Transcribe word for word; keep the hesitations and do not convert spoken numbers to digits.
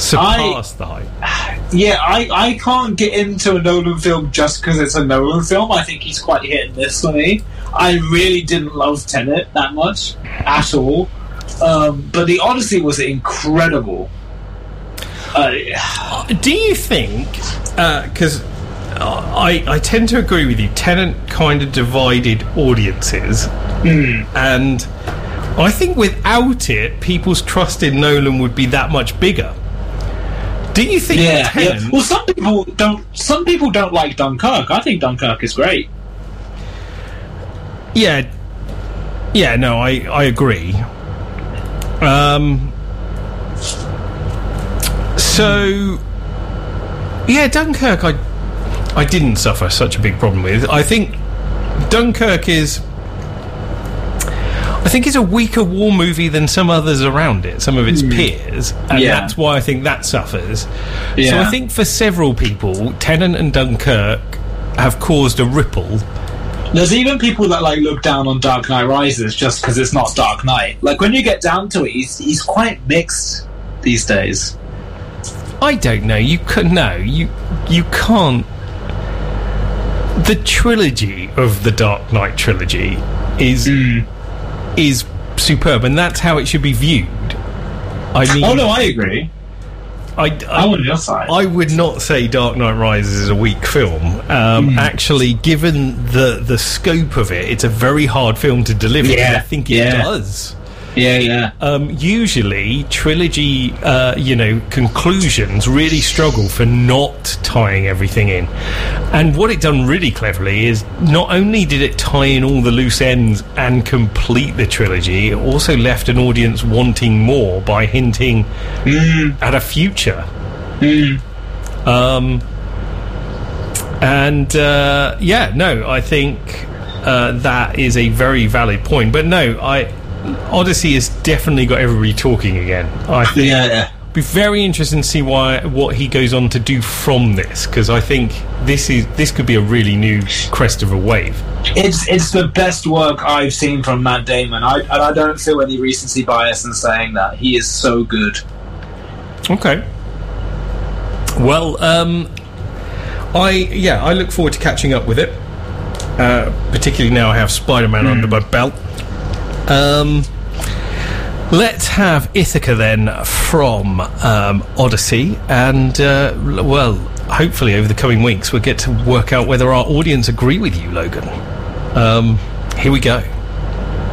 surpassed I, the hype. Yeah, I, I can't get into a Nolan film just because it's a Nolan film. I think he's quite hit and miss for me. I really didn't love Tenet that much at all. Um, but The Odyssey was incredible. Uh, Do you think, because uh, I, I tend to agree with you, Tenet kind of divided audiences, mm. and I think without it, people's trust in Nolan would be that much bigger. Do you think? Yeah, Tenet, yeah. Well, some people don't. Some people don't like Dunkirk. I think Dunkirk is great. Yeah, yeah. No, I I agree. Um. So, yeah, Dunkirk, I I didn't suffer such a big problem with. I think Dunkirk is. I think it's a weaker war movie than some others around it, some of its mm. peers, and yeah. that's why I think that suffers. Yeah. So I think for several people, Tenet and Dunkirk have caused a ripple. There's even people that like look down on Dark Knight Rises just because it's not Dark Knight. Like when you get down to it, he's he's quite mixed these days. I don't know. You could no. You you can't. The trilogy of the Dark Knight trilogy is. Mm. is superb, and that's how it should be viewed. I mean, oh no, I agree. I, I, on your side. I would not say Dark Knight Rises is a weak film. Um, mm. Actually, given the the scope of it, it's a very hard film to deliver. Yeah, I think it yeah. does. Yeah, yeah. Um, usually, trilogy, uh, you know, conclusions really struggle for not tying everything in. And what it done really cleverly is not only did it tie in all the loose ends and complete the trilogy, it also left an audience wanting more by hinting mm. at a future. Mm. Um, and uh, yeah, no, I think uh, that is a very valid point. But no, I. Odyssey has definitely got everybody talking again. I think yeah, yeah. It'd be very interesting to see why what he goes on to do from this, because I think this is this could be a really new crest of a wave. It's it's the best work I've seen from Matt Damon. I and I don't feel any recency bias in saying that. He is so good. Okay. Well, um, I yeah, I look forward to catching up with it. Uh, particularly now I have Spider-Man mm. under my belt. Um, let's have Ithaca then from um, Odyssey, and uh, well, hopefully over the coming weeks we'll get to work out whether our audience agree with you, Logan. Um, here we go.